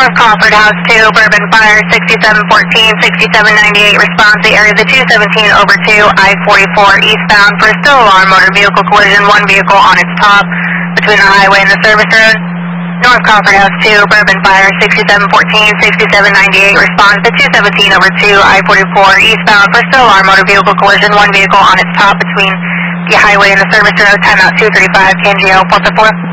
North Crawford House 2, Bourbon Fire, 6714, 6798, response to area the 217 over 2, I-44 eastbound for still alarm motor vehicle collision, one vehicle on its top between the highway and the service road. North Crawford House 2, Bourbon Fire, 6714, 6798, response to 217 over 2, I-44 eastbound for still alarm motor vehicle collision, one vehicle on its top between the highway and the service road, timeout 235, KNGO, 474.